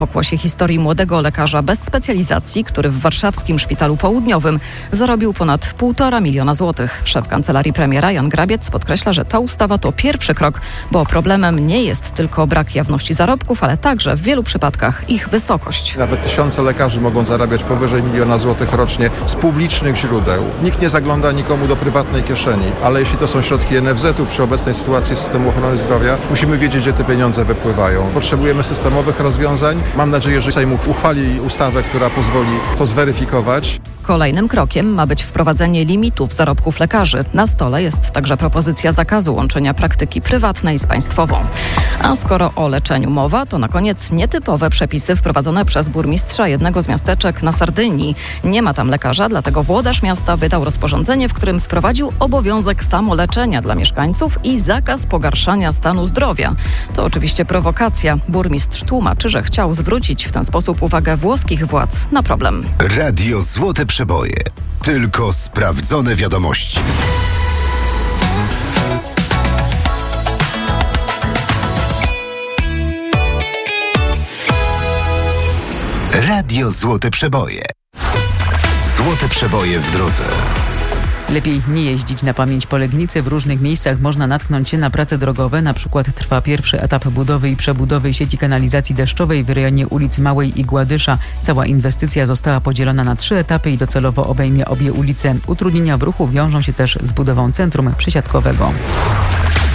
Pokłosie historii młodego lekarza bez specjalizacji, który w warszawskim Szpitalu Południowym zarobił ponad 1,5 miliona złotych. Szef kancelarii premiera Jan Grabiec podkreśla, że ta ustawa to pierwszy krok, bo problemem nie jest tylko brak jawności zarobków, ale także w wielu przypadkach ich wysokość. Nawet tysiące lekarzy mogą zarabiać powyżej 1 miliona złotych rocznie z publicznych źródeł. Nikt nie zagląda nikomu do prywatnej kieszeni, ale jeśli to są środki NFZ-u przy obecnej sytuacji systemu ochrony zdrowia, musimy wiedzieć, gdzie te pieniądze wypływają. Potrzebujemy systemowych rozwiązań. Mam nadzieję, że Sejm uchwali ustawę, która pozwoli to zweryfikować. Kolejnym krokiem ma być wprowadzenie limitów zarobków lekarzy. Na stole jest także propozycja zakazu łączenia praktyki prywatnej z państwową. A skoro o leczeniu mowa, to na koniec nietypowe przepisy wprowadzone przez burmistrza jednego z miasteczek na Sardynii. Nie ma tam lekarza, dlatego włodarz miasta wydał rozporządzenie, w którym wprowadził obowiązek samoleczenia dla mieszkańców i zakaz pogarszania stanu zdrowia. To oczywiście prowokacja. Burmistrz tłumaczy, że chciał zwrócić w ten sposób uwagę włoskich władz na problem. Radio Złote Przeboje. Tylko sprawdzone wiadomości. Radio Złote Przeboje. Złote Przeboje w drodze. Lepiej nie jeździć na pamięć po Legnicy. W różnych miejscach można natknąć się na prace drogowe. Na przykład trwa pierwszy etap budowy i przebudowy sieci kanalizacji deszczowej w rejonie ulic Małej i Gładysza. Cała inwestycja została podzielona na 3 etapy i docelowo obejmie obie ulice. Utrudnienia w ruchu wiążą się też z budową centrum przesiadkowego.